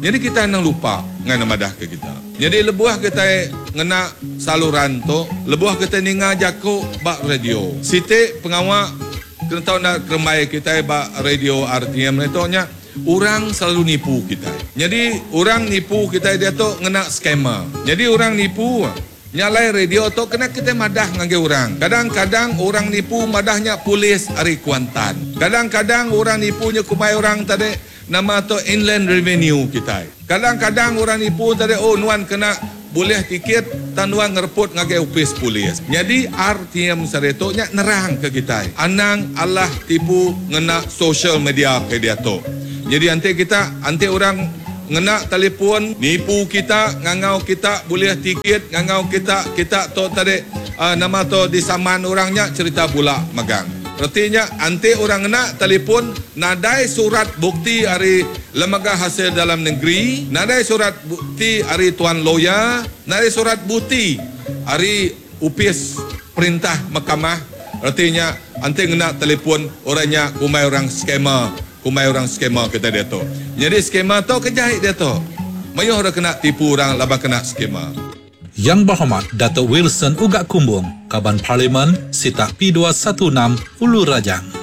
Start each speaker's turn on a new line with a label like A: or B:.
A: Jadi kita nang lupa ngana madah ke kita. Jadi lebuah kita ngena saluran tu, lebuah kita ninga jako bak radio. Siti pengawak kena tahu nak keremai kita bak radio RTM itu nya orang selalu nipu kita. Jadi orang nipu kita dia tu ngena skema. Jadi orang nipu nyalai radio tu kena kita madah ngage orang. Kadang-kadang orang nipu madahnya polis ari Kuantan. Kadang-kadang orang nipunya kumai orang tadi nama tu inland revenue kita. Kadang-kadang orang nipu tadi nuan kena boleh tiket tanuan ngerput ngage upis polis. Jadi RTM sareto nya nerang ke kita. Anang Allah tipu ngena social media ke dia tu. Jadi anti orang ngena telefon nipu kita, ngangau kita boleh tiket, ngangau kita tu tadi nama tu disaman orangnya cerita pula magang. Artinya anti orang ngena telefon nadai surat bukti dari lembaga hasil dalam negeri, nadai surat bukti dari tuan lawyer, nadai surat bukti dari upis perintah mahkamah. Artinya anti ngena telefon orangnya kumai orang skema kita dia tu. Jadi skema tu kejahit dia tu. Mayuh orang kena tipu orang laba kena skema.
B: Yang Berhormat Datuk Wilson Ugak Kumbung, Kaban Parlimen, Sitak P216, Ulu Rajang.